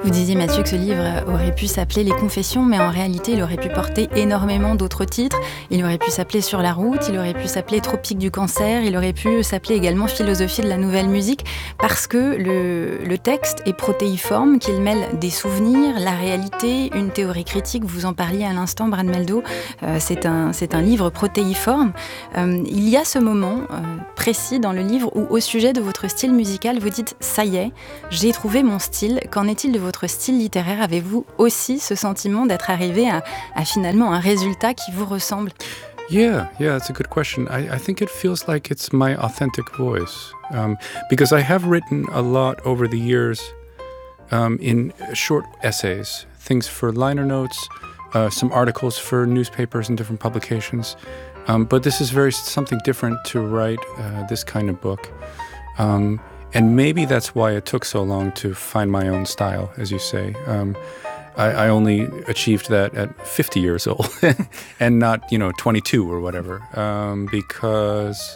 Vous disiez, Mathieu, que ce livre aurait pu s'appeler Les Confessions, mais en réalité, il aurait pu porter énormément d'autres titres. Il aurait pu s'appeler Sur la route, il aurait pu s'appeler Tropique du cancer, il aurait pu s'appeler également Philosophie de la nouvelle musique, parce que le texte est protéiforme, qu'il mêle des souvenirs, la réalité, une théorie critique. Vous en parliez à l'instant, Brad Mehldau. C'est un livre protéiforme. Il y a ce moment précis dans le livre où, au sujet de votre style musical, vous dites « Ça y est, j'ai trouvé mon style ». Qu'en est-il de votre style littéraire? Avez-vous aussi ce sentiment d'être arrivé à finalement un résultat qui vous ressemble? Yeah, that's a good question. I think it feels like it's my authentic voice, because I have written a lot over the years in short essays, things for liner notes, some articles for newspapers and different publications. But this is something different to write this kind of book. And maybe that's why it took so long to find my own style, as you say. I only achieved that at 50 years old and not, 22 or whatever, because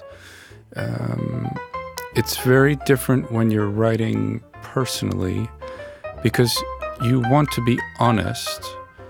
it's very different when you're writing personally, because you want to be honest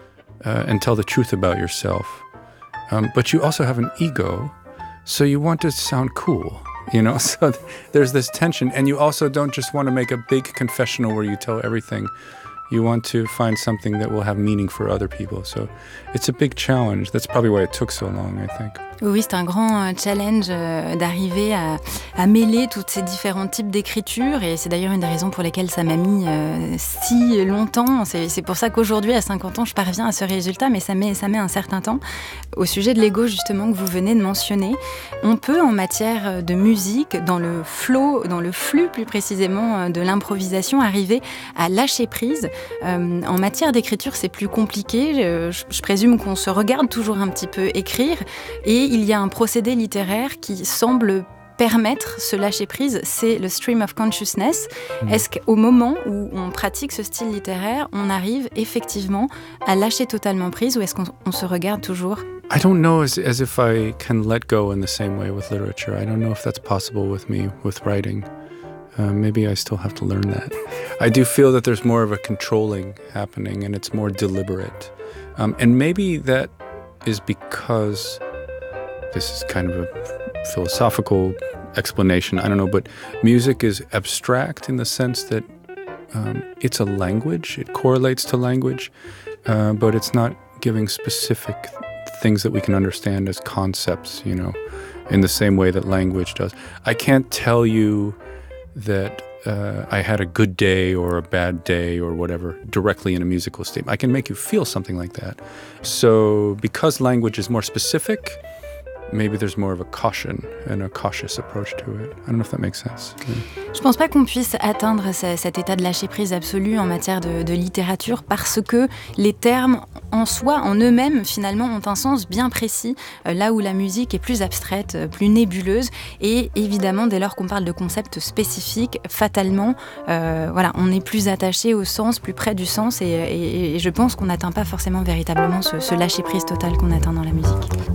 and tell the truth about yourself. But you also have an ego, so you want to sound cool. So there's this tension, and you also don't just want to make a big confessional where you tell everything. You want to find something that will have meaning for other people. So it's a big challenge. That's probably why it took so long, I think. Oui, c'est un grand challenge d'arriver à mêler tous ces différents types d'écriture, et c'est d'ailleurs une des raisons pour lesquelles ça m'a mis si longtemps. C'est pour ça qu'aujourd'hui, à 50 ans, je parviens à ce résultat, mais ça met un certain temps. Au sujet de l'ego, justement, que vous venez de mentionner, on peut, en matière de musique, dans le flow, dans le flux plus précisément de l'improvisation, arriver à lâcher prise. En matière d'écriture, c'est plus compliqué. Je présume qu'on se regarde toujours un petit peu écrire, et il y a un procédé littéraire qui semble permettre ce lâcher-prise, c'est le stream of consciousness. Est-ce qu'au moment où on pratique ce style littéraire, on arrive effectivement à lâcher totalement prise, ou est-ce qu'on se regarde toujours? I don't know as if I can let go in the same way with literature. I don't know if that's possible with me, with writing. Maybe I still have to learn that. I do feel that there's more of a controlling happening, and it's more deliberate. And maybe that is because... This is kind of a philosophical explanation, I don't know, but music is abstract in the sense that it's a language, it correlates to language, but it's not giving specific things that we can understand as concepts, in the same way that language does. I can't tell you that I had a good day or a bad day or whatever directly in a musical statement. I can make you feel something like that. So because language is more specific, maybe there's more of a caution and a cautious approach to it. I don't know if that makes sense. Je pense pas qu'on puisse atteindre cet état de lâcher-prise absolu en matière de littérature, parce que les termes en soi, en eux-mêmes, finalement, ont un sens bien précis, là où la musique est plus abstraite, plus nébuleuse. Et évidemment, dès lors qu'on parle de concepts spécifiques, fatalement, on est plus attaché au sens, plus près du sens, et je pense qu'on n'atteint pas forcément véritablement ce lâcher-prise total qu'on atteint dans la musique.